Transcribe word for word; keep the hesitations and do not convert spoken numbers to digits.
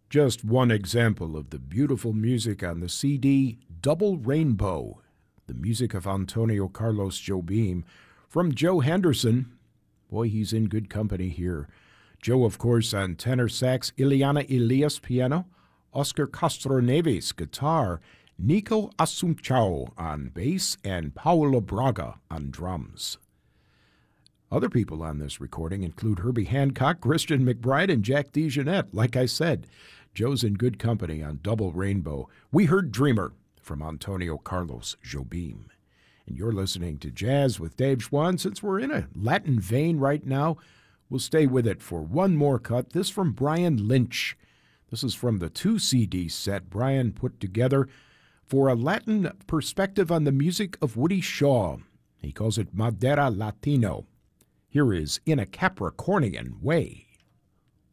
Just one example of the beautiful music on the C D Double Rainbow, the music of Antonio Carlos Jobim, from Joe Henderson. Boy, he's in good company here. Joe, of course, on tenor sax, Ileana Elias piano, Oscar Castro Neves guitar, Nico Assumpção on bass, and Paulo Braga on drums. Other people on this recording include Herbie Hancock, Christian McBride, and Jack DeJohnette. Like I said, Joe's in good company on Double Rainbow. We heard Dreamer from Antonio Carlos Jobim. And you're listening to Jazz with Dave Schwann. Since we're in a Latin vein right now, we'll stay with it for one more cut. This from Brian Lynch. This is from the two C D set Brian put together for a Latin perspective on the music of Woody Shaw. He calls it Madera Latino. Here is In a Capricornian Way.